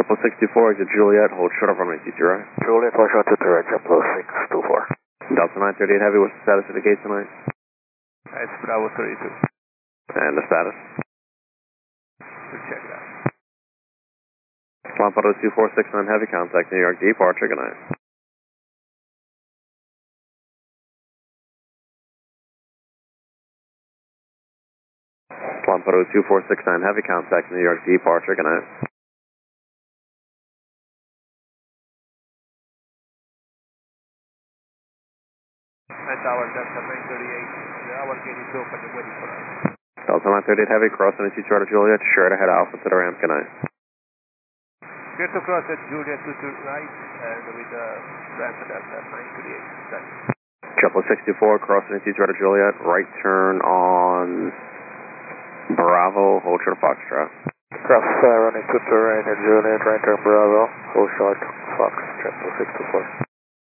64 exit Juliet, hold short of runway 20. Juliet, hold short to right, JetBlue 624. Delta 938 Heavy, what's the status of the gate tonight? It's Bravo 32. And the status? We'll check it out. Flight Photo 2469 Heavy, contact New York departure, good night. Flight Photo 2469 Heavy, contact New York departure, good night. At our Delta 938, our gate is open and waiting for us. Delta 938 Heavy, crossing into Charter Juliet, sure to head Alpha to the ramp, good night. Clear to cross at Juliet to right, and with the ramp at Delta 938. Done. 64 crossing into Charter Juliet, right turn on Bravo, hold short of Foxtrot. Cross running to right at Juliet, right turn Bravo, hold short Fox, JetBlue 624.